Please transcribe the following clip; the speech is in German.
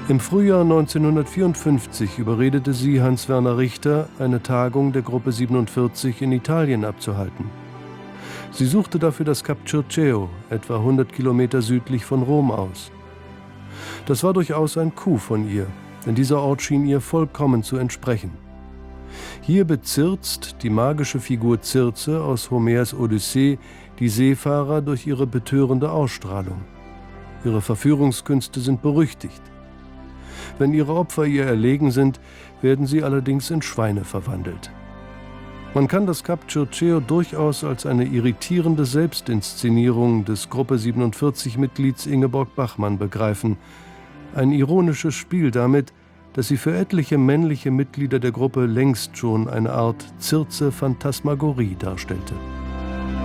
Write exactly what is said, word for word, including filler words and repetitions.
Im Frühjahr neunzehnhundertvierundfünfzig überredete sie Hans-Werner Richter, eine Tagung der Gruppe siebenundvierzig in Italien abzuhalten. Sie suchte dafür das Kap Circeo, etwa hundert Kilometer südlich von Rom aus. Das war durchaus ein Coup von ihr, denn dieser Ort schien ihr vollkommen zu entsprechen. Hier bezirzt die magische Figur Circe aus Homers Odyssee die Seefahrer durch ihre betörende Ausstrahlung. Ihre Verführungskünste sind berüchtigt. Wenn ihre Opfer ihr erlegen sind, werden sie allerdings in Schweine verwandelt. Man kann das Kap Circeo durchaus als eine irritierende Selbstinszenierung des Gruppe siebenundvierzig-Mitglieds Ingeborg Bachmann begreifen. Ein ironisches Spiel damit, dass sie für etliche männliche Mitglieder der Gruppe längst schon eine Art Circe-Phantasmagorie darstellte.